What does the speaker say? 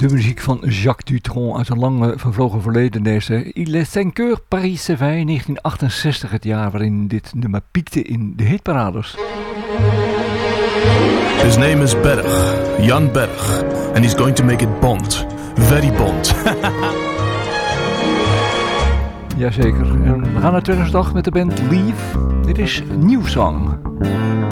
De muziek van Jacques Dutronc uit een lang vervlogen verleden. Deze Il est 5 heures Paris s'éveille 1968, het jaar waarin dit nummer piekte in de hitparades. His name is Berg, Jan Berg, and he's going to make it Bond. Very Bond. Jazeker. En we gaan naar 2008 met de band Leave. Dit is New Song.